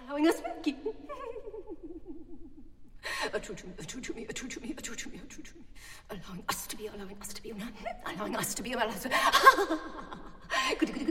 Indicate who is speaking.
Speaker 1: allowing us Mickey. True to me, true to me, true to me, true to me, true to me. Allowing us to be, allowing us to be, allowing us to be, allowing us to be.